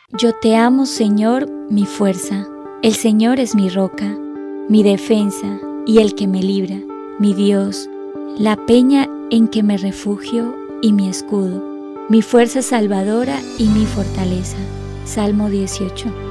Yo te amo, Señor, mi fuerza. El Señor es mi roca, mi defensa y el que me libra, mi Dios, la peña en que me refugio y mi escudo, mi fuerza salvadora y mi fortaleza. Salmo 18.